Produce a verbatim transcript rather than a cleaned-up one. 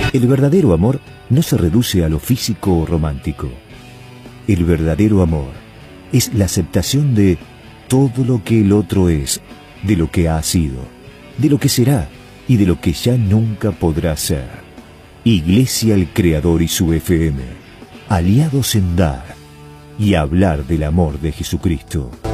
El verdadero amor no se reduce a lo físico o romántico. El verdadero amor es la aceptación de todo lo que el otro es, de lo que ha sido, de lo que será y de lo que ya nunca podrá ser. Iglesia El Creador y su F M, aliados en dar y hablar del amor de Jesucristo.